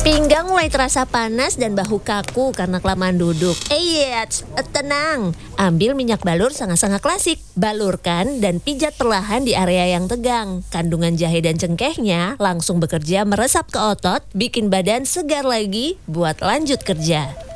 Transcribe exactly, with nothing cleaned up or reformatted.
Pinggang mulai terasa panas dan bahu kaku karena kelamaan duduk. Eh, iya, tenang. Ambil minyak balur sangat-sangat klasik. Balurkan dan pijat perlahan di area yang tegang. Kandungan jahe dan cengkehnya langsung bekerja meresap ke otot, bikin badan segar lagi buat lanjut kerja.